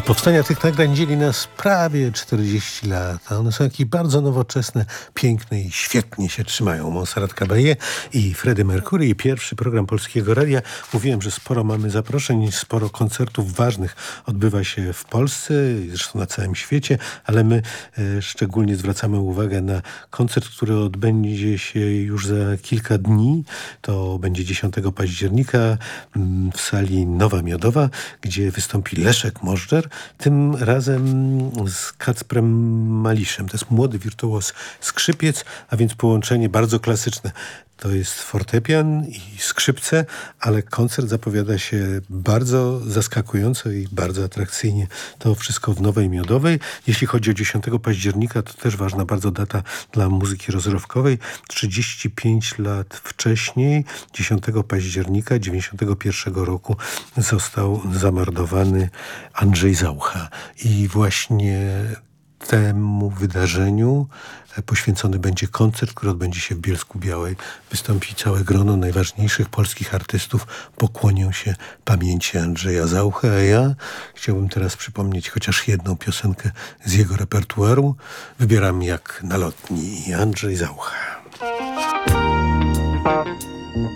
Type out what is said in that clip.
Powstania tych nagrań dzieli nas prawie 40 lat, a one są jakieś bardzo nowoczesne, piękne i świetnie się trzymają. Montserrat Caballé i Freddie Mercury i pierwszy program Polskiego Radia. Mówiłem, że sporo mamy zaproszeń, sporo koncertów ważnych odbywa się w Polsce, zresztą na całym świecie, ale my szczególnie zwracamy uwagę na koncert, który odbędzie się już za kilka dni. To będzie 10 października w sali Nowa Miodowa, gdzie wystąpi Leszek Możdżer, tym razem z Kacprem Maliszem. To jest młody wirtuoz skrzypiec, a więc połączenie bardzo klasyczne. To jest fortepian i skrzypce, ale koncert zapowiada się bardzo zaskakująco i bardzo atrakcyjnie. To wszystko w Nowej Miodowej. Jeśli chodzi o 10 października, to też ważna bardzo data dla muzyki rozrywkowej. 35 lat wcześniej, 10 października 1991 roku został zamordowany Andrzej Zaucha. I właśnie temu wydarzeniu poświęcony będzie koncert, który odbędzie się w Bielsku-Białej. Wystąpi całe grono najważniejszych polskich artystów. Pokłonią się pamięci Andrzeja Zauchy, a ja chciałbym teraz przypomnieć chociaż jedną piosenkę z jego repertuaru. Wybieram Jak na lotni i Andrzej Zaucha.